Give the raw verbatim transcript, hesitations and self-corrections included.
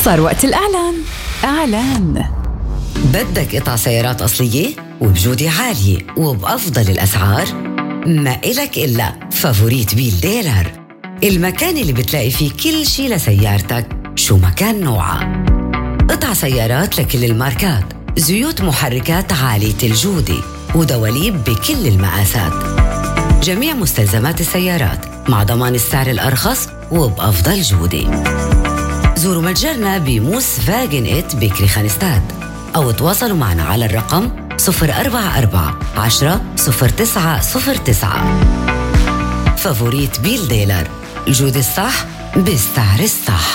صار وقت الإعلان. إعلان. بدك قطع سيارات أصلية وبجودة عالية وبأفضل الأسعار؟ ما إلك إلا فافوريت بيل ديلر، المكان اللي بتلاقي فيه كل شي لسيارتك شو مكان نوعها. قطع سيارات لكل الماركات، زيوت محركات عالية الجودة ودواليب بكل المقاسات، جميع مستلزمات السيارات مع ضمان السعر الأرخص وبأفضل جودة. زوروا متجرنا بموس فاجن إت بكري خانستاد أو تواصلوا معنا على الرقم صفر أربعة أربعة عشرة صفر تسعة صفر تسعة. فافوريت بيل ديلر، الجودة الصح بالسعر الصح.